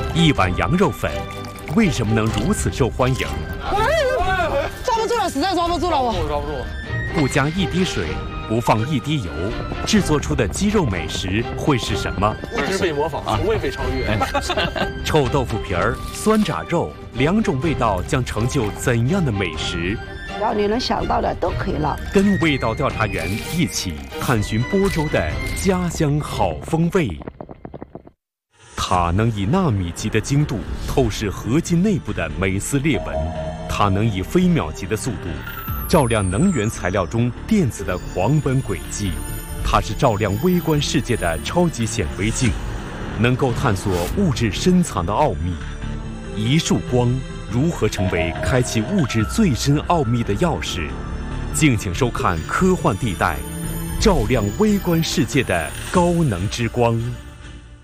一碗羊肉粉为什么能如此受欢迎？ 抓不住了，实在抓不住了，我抓不住。 不加一滴水，不放一滴油，制作出的鸡肉美食会是什么？ 一直被模仿，从未被超越。 臭豆腐皮儿、酸炸肉2种味道将成就怎样的美食？ 只要你能想到的都可以了。 跟味道调查员一起探寻播州的家乡好风味。它能以纳米级的精度透视合金内部的每丝裂纹，它能以飞秒级的速度照亮能源材料中电子的狂奔轨迹。它是照亮微观世界的超级显微镜，能够探索物质深藏的奥秘。一束光如何成为开启物质最深奥秘的钥匙？敬请收看《科幻地带》，照亮微观世界的高能之光。